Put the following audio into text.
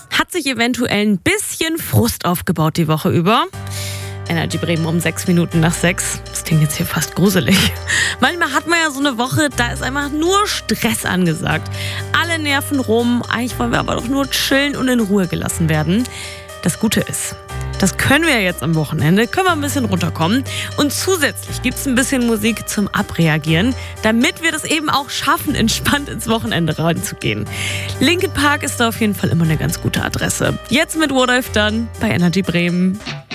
Hat sich eventuell ein bisschen Frust aufgebaut die Woche über? Energy Bremen um 6 Minuten nach 6. Das klingt jetzt hier fast gruselig. Manchmal hat man ja so eine Woche, da ist einfach nur Stress angesagt. Alle nerven rum, eigentlich wollen wir aber doch nur chillen und in Ruhe gelassen werden. Das Gute ist, das können wir jetzt am Wochenende, können wir ein bisschen runterkommen. Und zusätzlich gibt es ein bisschen Musik zum Abreagieren, damit wir das eben auch schaffen, entspannt ins Wochenende reinzugehen. Linkin Park ist da auf jeden Fall immer eine ganz gute Adresse. Jetzt mit What I've Done bei Energy Bremen.